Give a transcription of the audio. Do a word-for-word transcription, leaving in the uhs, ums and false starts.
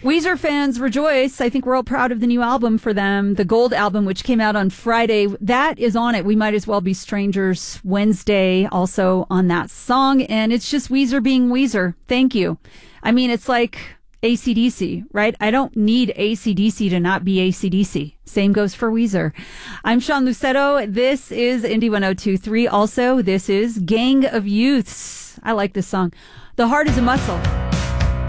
Weezer fans rejoice. I think we're all proud of the new album for them, the Gold album, which came out on Friday. That is on it. We Might As Well Be Strangers Wednesday, also on that song. And it's just Weezer being Weezer. Thank you. I mean, it's like A C D C, right? I don't need A C D C to not be A C D C. Same goes for Weezer. I'm Sean Lucetto. This is Indie one oh two point three. Also, this is Gang of Youths. I like this song. The Heart is a Muscle.